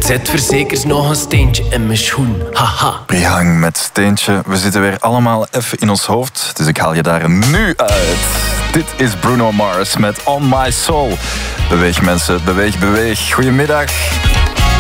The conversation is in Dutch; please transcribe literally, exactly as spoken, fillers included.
zet verzekers nog een steentje in mijn schoen. Haha. Prihang met steentje. We zitten weer allemaal even in ons hoofd. Dus ik haal je daar nu uit. Dit is Bruno Mars met On My Soul. Beweeg mensen, beweeg, beweeg. Goedemiddag.